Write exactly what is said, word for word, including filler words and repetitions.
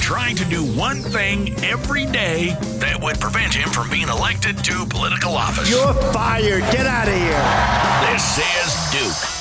trying to do one thing every day that would prevent him from being elected to political office. You're fired. Get out of here. This is Duke